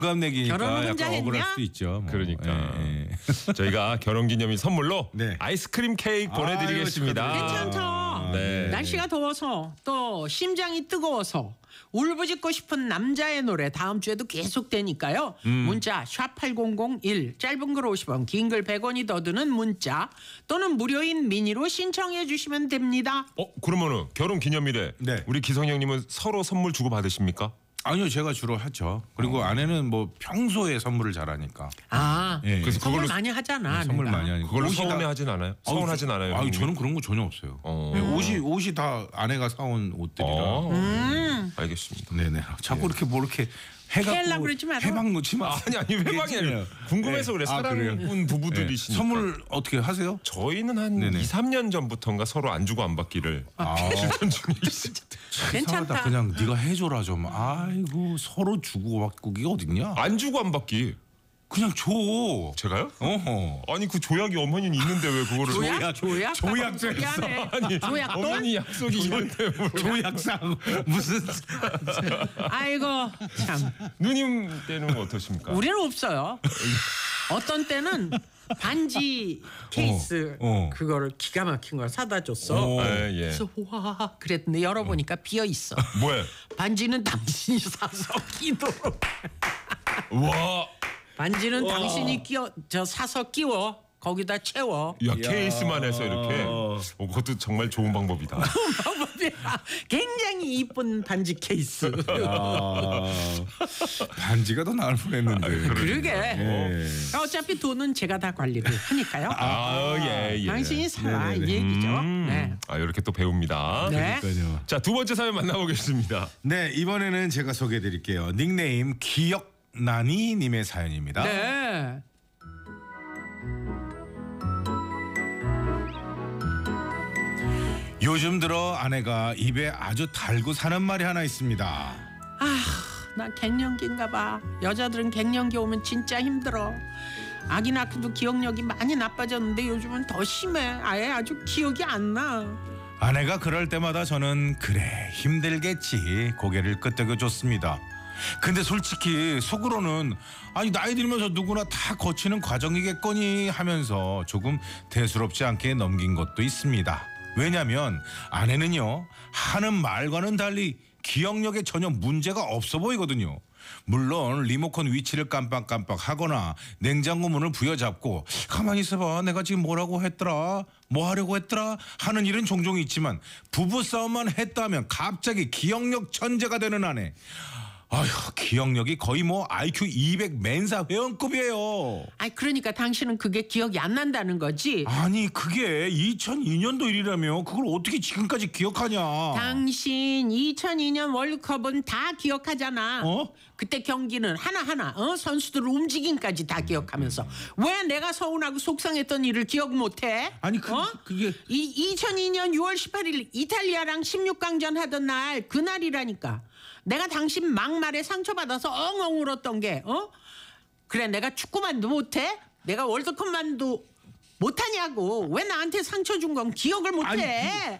내기니까 결혼을 혼자 약간 억울할 했냐? 수도 있죠. 뭐. 그러니까. 예, 예. 저희가 결혼기념일 선물로 네. 아이스크림 케이크 보내드리겠습니다. 아유, 괜찮다. 네. 날씨가 더워서 또 심장이 뜨거워서 울부짖고 싶은 남자의 노래 다음 주에도 계속되니까요. 문자 샵8001 짧은 글 50원 긴 글 100원이 더 드는 문자 또는 무료인 미니로 신청해 주시면 됩니다. 그러면은 결혼기념일에 네. 우리 기성 형님은 서로 선물 주고 받으십니까? 아니요, 제가 주로 하죠. 그리고 아내는 뭐 평소에 선물을 잘하니까. 예. 그래서 선물 그걸로 많이 하잖아. 선물 내가. 많이 하니까. 그걸로 옷이 다- 서운해하진 않아요? 서운하진 않아요? 아유, 형님? 저는 그런 거 전혀 없어요. 어. 네, 옷이 다 아내가 사온 옷들이라. 알겠습니다. 네네. 자꾸 이렇게 뭐 이렇게 피하려고 해갖고 그러지 마라. 해방 놓지 마. 아니 회방이 아니라 궁금해서 그래. 사랑꾼 부부들이시니까. 선물 어떻게 하세요? 저희는 한 네네. 2, 3년 전부터인가 서로 안 주고 안 받기를 실천 중에 있어요. 괜찮다. 이상하다. 그냥 네가 해줘라 좀. 아이고 서로 주고 받고 이게 어딨냐? 안 주고 안 받기. 그냥 줘. 제가요? 어허. 아니 그 조약이 어머니는 있는데 왜 그거를 조약? 조약도 미안해. 아니 조약도? 어머니 약속이 있는데 뭘. 조약상 무슨 아이고 참. 누님 때는 어떠십니까? 우리는 없어요. 어떤 때는 반지 케이스 그거를 기가 막힌 걸 사다 줬어. 예. 그래서 와 그랬는데 열어보니까 비어 있어. 뭐야? 반지는 당신이 사서 끼도록. 와. 반지는 당신이 사서 끼워. 거기다 채워. 야 케이스만 해서 이렇게. 그것도 정말 좋은 방법이다. 굉장히 이쁜 반지 케이스. 반지가 더 나을 뻔했는데. 그러게. 예. 어차피 돈은 제가 다 관리를 하니까요. 예. 당신이 사라 이 네네네. 얘기죠. 네. 이렇게 또 배웁니다. 네. 그러니까요. 자, 두 번째 사연 만나보겠습니다. 네, 이번에는 제가 소개해드릴게요. 닉네임 기억나니 님의 사연입니다. 네. 요즘 들어 아내가 입에 아주 달고 사는 말이 하나 있습니다. 나 갱년기인가 봐. 여자들은 갱년기 오면 진짜 힘들어. 아기 낳고도 기억력이 많이 나빠졌는데 요즘은 더 심해. 아예 아주 기억이 안 나. 아내가 그럴 때마다 저는 그래 힘들겠지 고개를 끄덕여줬습니다. 근데 솔직히 속으로는 아니 나이 들면서 누구나 다 거치는 과정이겠거니 하면서 조금 대수롭지 않게 넘긴 것도 있습니다. 왜냐면 아내는요 하는 말과는 달리 기억력에 전혀 문제가 없어 보이거든요. 물론 리모컨 위치를 깜빡깜빡 하거나 냉장고 문을 부여잡고 가만히 있어봐 내가 지금 뭐라고 했더라 뭐 하려고 했더라 하는 일은 종종 있지만 부부싸움만 했다면 갑자기 기억력 천재가 되는 아내. 아휴 기억력이 거의 뭐 IQ 200 멘사 회원급이에요. 그러니까 당신은 그게 기억이 안 난다는 거지. 아니 그게 2002년도 일이라며 그걸 어떻게 지금까지 기억하냐. 당신 2002년 월드컵은 다 기억하잖아. 어? 그때 경기는 하나하나 선수들 움직임까지 다 기억하면서 왜 내가 서운하고 속상했던 일을 기억 못해? 아니 그게 2002년 6월 18일 이탈리아랑 16강전 하던 날 그날이라니까. 내가 당신 막말에 상처받아서 엉엉 울었던 게 그래 내가 축구만도 못해? 내가 월드컵만도 못하냐고. 왜 나한테 상처 준 건 기억을 못해?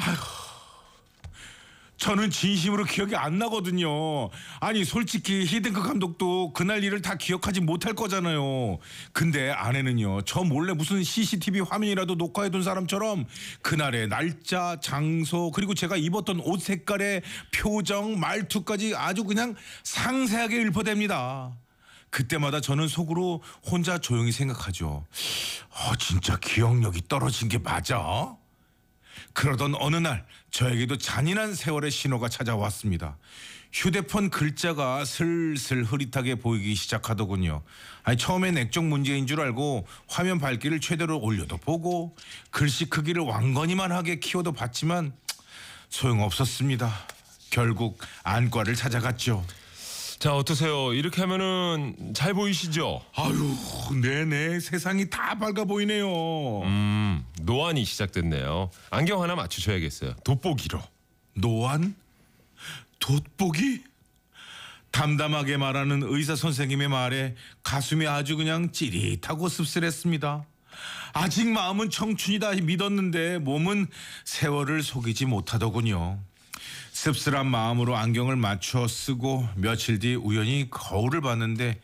저는 진심으로 기억이 안 나거든요. 아니 솔직히 히딩크 감독도 그날 일을 다 기억하지 못할 거잖아요. 근데 아내는요 저 몰래 무슨 CCTV 화면이라도 녹화해둔 사람처럼 그날의 날짜, 장소 그리고 제가 입었던 옷 색깔의 표정, 말투까지 아주 그냥 상세하게 읊어댑니다. 그때마다 저는 속으로 혼자 조용히 생각하죠. 진짜 기억력이 떨어진 게 맞아? 그러던 어느 날 저에게도 잔인한 세월의 신호가 찾아왔습니다. 휴대폰 글자가 슬슬 흐릿하게 보이기 시작하더군요. 처음엔 액정 문제인 줄 알고 화면 밝기를 최대로 올려도 보고 글씨 크기를 왕건이만하게 키워도 봤지만 소용없었습니다. 결국 안과를 찾아갔죠. 자, 어떠세요? 이렇게 하면은 잘 보이시죠? 아유, 네네 세상이 다 밝아 보이네요. 노안이 시작됐네요. 안경 하나 맞추셔야겠어요. 돋보기로. 노안? 돋보기? 담담하게 말하는 의사 선생님의 말에 가슴이 아주 그냥 찌릿하고 씁쓸했습니다. 아직 마음은 청춘이다 믿었는데 몸은 세월을 속이지 못하더군요. 씁쓸한 마음으로 안경을 맞춰 쓰고 며칠 뒤 우연히 거울을 봤는데